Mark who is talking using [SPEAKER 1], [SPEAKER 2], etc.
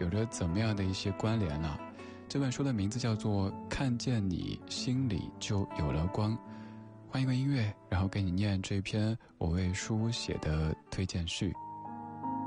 [SPEAKER 1] 有着怎么样的一些关联呢？这本书的名字叫做《看见你心里就有了光》。换一个音乐，然后给你念这篇我为书写的推荐序。